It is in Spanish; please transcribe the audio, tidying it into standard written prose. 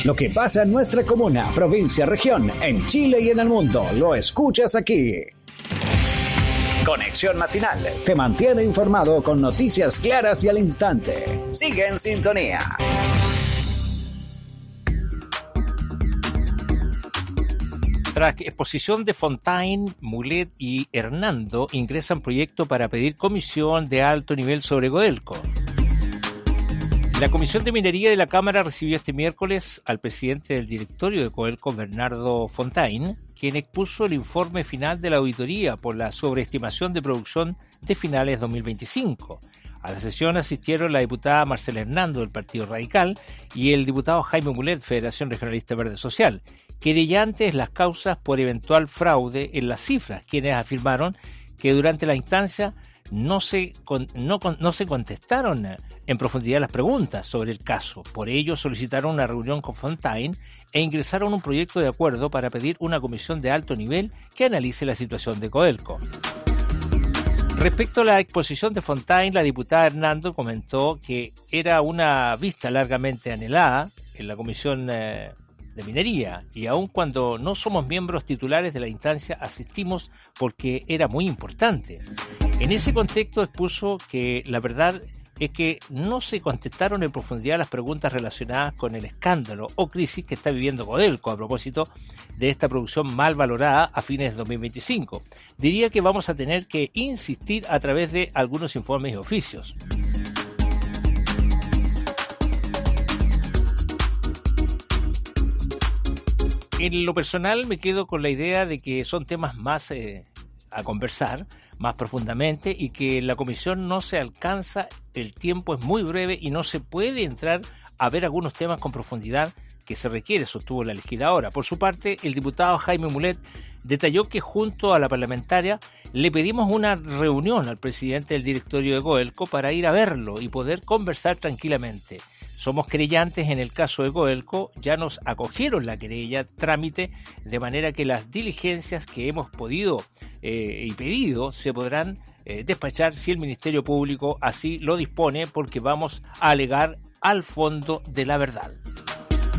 Lo que pasa en nuestra comuna, provincia, región, en Chile y en el mundo, lo escuchas aquí. Conexión Matinal te mantiene informado con noticias claras y al instante. Sigue en sintonía. Tras exposición de Fontaine, Mulet y Hernando ingresan proyecto para pedir comisión de alto nivel sobre Codelco. La Comisión de Minería de la Cámara recibió este miércoles al presidente del directorio de Codelco, Bernardo Fontaine, quien expuso el informe final de la auditoría por la sobreestimación de producción de finales 2025. A la sesión asistieron la diputada Marcela Hernando del Partido Radical y el diputado Jaime Mulet, Federación Regionalista Verde Social, querellantes las causas por eventual fraude en las cifras, quienes afirmaron que durante la instancia no se contestaron en profundidad las preguntas sobre el caso. Por ello solicitaron una reunión con Fontaine e ingresaron un proyecto de acuerdo para pedir una comisión de alto nivel que analice la situación de Codelco. Respecto a la exposición de Fontaine, la diputada Hernando comentó que era una vista largamente anhelada en la Comisión de Minería, y aun cuando no somos miembros titulares de la instancia, asistimos porque era muy importante. En ese contexto expuso que la verdad es que no se contestaron en profundidad las preguntas relacionadas con el escándalo o crisis que está viviendo Codelco a propósito de esta producción mal valorada a fines de 2025. Diría que vamos a tener que insistir a través de algunos informes y oficios. En lo personal me quedo con la idea de que son temas más a conversar más profundamente y que en la comisión no se alcanza, el tiempo es muy breve y no se puede entrar a ver algunos temas con profundidad que se requiere, sostuvo la legisladora. Por su parte, el diputado Jaime Mulet detalló que junto a la parlamentaria le pedimos una reunión al presidente del directorio de Codelco para ir a verlo y poder conversar tranquilamente. Somos querellantes en el caso de Codelco, ya nos acogieron la querella, trámite, de manera que las diligencias que hemos podido y pedido se podrán despachar si el Ministerio Público así lo dispone, porque vamos a alegar al fondo de la verdad.